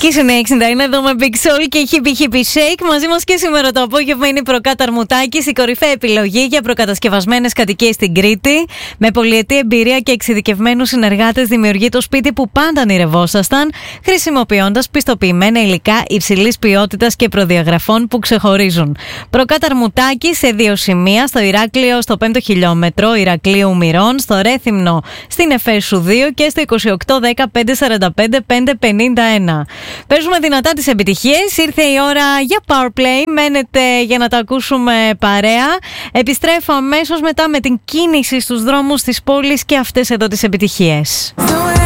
Kiss 91 εδώ με Big Soul και Hippie Shake. Μαζί μας και σήμερα το απόγευμα είναι η Προκάταρ Μουτάκης, η κορυφαία επιλογή για προκατασκευασμένες κατοικίες στην Κρήτη. Με πολυετή εμπειρία και εξειδικευμένους συνεργάτες δημιουργεί το σπίτι που πάντα ονειρευόσασταν, χρησιμοποιώντας πιστοποιημένα υλικά υψηλής ποιότητας και προδιαγραφών που ξεχωρίζουν. Προκάταρ Μουτάκης σε 2 σημεία, στο Ηράκλειο στο 5ο χιλιόμετρο Ηρακλείου Μυρών, στο Ρέθυμνο στην Εφέσου 2 και στο 2810 545 551. Παίζουμε δυνατά τις επιτυχίες. Ήρθε η ώρα για Powerplay. Μένετε για να τα ακούσουμε παρέα. Επιστρέφω αμέσως μετά με την κίνηση στους δρόμους της πόλης και αυτές εδώ τις επιτυχίες.